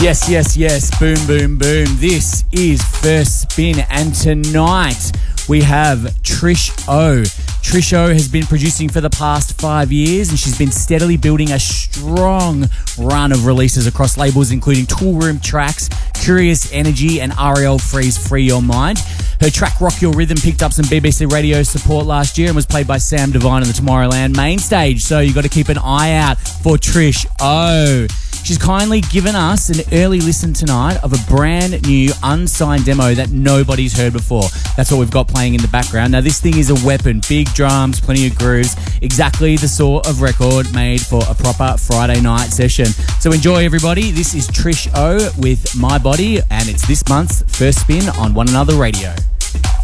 Yes, yes, yes. Boom, boom, boom. This is First Spin, and tonight we have Trish O. Trish O has been producing for the past 5 years, and she's been steadily building a strong run of releases across labels including Toolroom Tracks, Curious Energy, and RL Free's Free Your Mind. Her track Rock Your Rhythm picked up some BBC radio support last year and was played by Sam Divine on the Tomorrowland main stage, so you've got to keep an eye out for Trish O. She's kindly given us an early listen tonight of a brand new unsigned demo that nobody's heard before. That's what we've got playing in the background. Now, this thing is a weapon. Big drums, plenty of grooves. Exactly the sort of record made for a proper Friday night session. So enjoy, everybody. This is Trish O with My Body, and it's this month's First Spin on One Another Radio.